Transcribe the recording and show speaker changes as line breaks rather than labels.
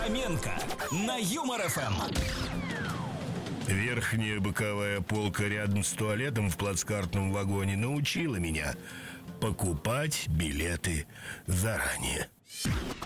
Фоменко на Юмор ФМ.
Верхняя боковая полка рядом с туалетом в плацкартном вагоне научила меня покупать билеты заранее.